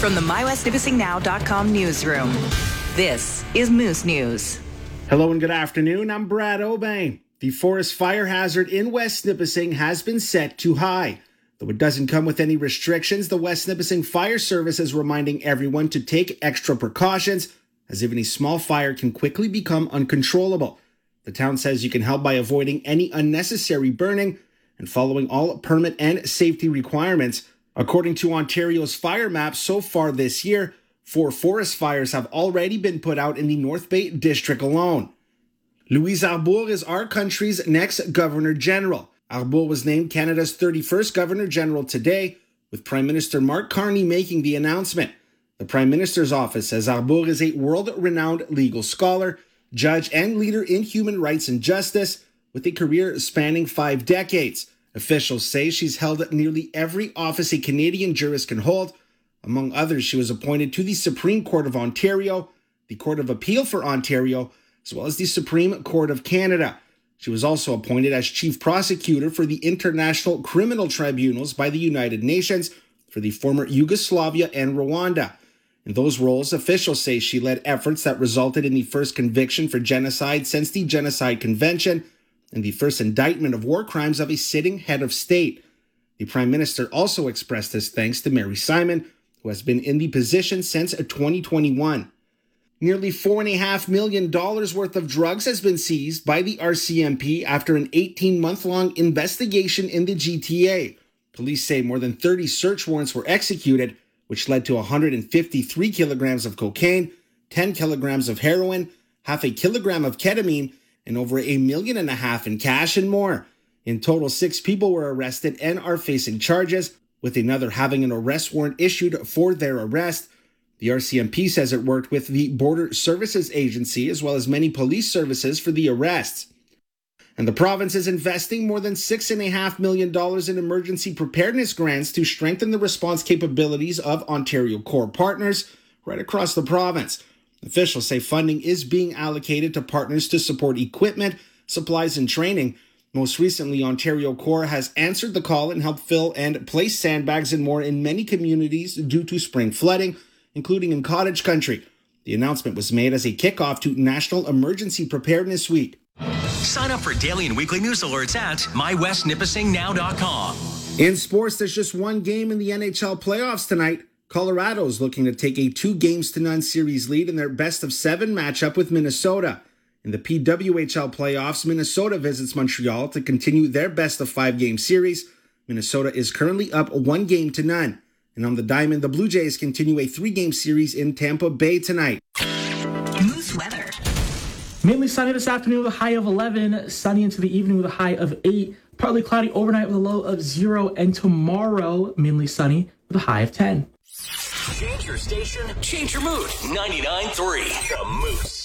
From the MyWestNipissingNow.com newsroom, this is Moose News. Hello and good afternoon. I'm Brad Obey. The forest fire hazard in West Nipissing has been set to high. Though it doesn't come with any restrictions, the West Nipissing Fire Service is reminding everyone to take extra precautions, as even a small fire can quickly become uncontrollable. The town says you can help by avoiding any unnecessary burning and following all permit and safety requirements. According to Ontario's fire map, so far this year, 4 forest fires have already been put out in the North Bay district alone. Louise Arbour is our country's next Governor General. Arbour was named Canada's 31st Governor General today, with Prime Minister Mark Carney making the announcement. The Prime Minister's office says Arbour is a world-renowned legal scholar, judge, and leader in human rights and justice, with a career spanning 5 decades. Officials say she's held nearly every office a Canadian jurist can hold. Among others, she was appointed to the Supreme Court of Ontario, the Court of Appeal for Ontario, as well as the Supreme Court of Canada. She was also appointed as Chief Prosecutor for the International Criminal Tribunals by the United Nations for the former Yugoslavia and Rwanda. In those roles, officials say she led efforts that resulted in the first conviction for genocide since the Genocide Convention and the first indictment of war crimes of a sitting head of state. The Prime Minister also expressed his thanks to Mary Simon, who has been in the position since 2021. Nearly $4.5 million worth of drugs has been seized by the RCMP after an 18-month-long investigation in the GTA. Police say more than 30 search warrants were executed, which led to 153 kilograms of cocaine, 10 kilograms of heroin, half a kilogram of ketamine, and over $1.5 million in cash and more. In total, 6 people were arrested and are facing charges, with another having an arrest warrant issued for their arrest. The RCMP says it worked with the Border Services Agency as well as many police services for the arrests. And the province is investing more than $6.5 million in emergency preparedness grants to strengthen the response capabilities of Ontario Corps partners right across the province. Officials say funding is being allocated to partners to support equipment, supplies, and training. Most recently, Ontario Corps has answered the call and helped fill and place sandbags and more in many communities due to spring flooding, including in cottage country. The announcement was made as a kickoff to National Emergency Preparedness Week. Sign up for daily and weekly news alerts at MyWestNipissingNow.com. In sports, there's just one game in the NHL playoffs tonight. Colorado is looking to take a 2-0 series lead in their best-of-7 matchup with Minnesota. In the PWHL playoffs, Minnesota visits Montreal to continue their best-of-5 game series. Minnesota is currently up 1-0. And on the diamond, the Blue Jays continue a 3-game series in Tampa Bay tonight. Moose weather. Mainly sunny this afternoon with a high of 11, sunny into the evening with a high of 8, partly cloudy overnight with a low of 0, and tomorrow mainly sunny with a high of 10. Change your station, change your mood. 99.3 The Moose.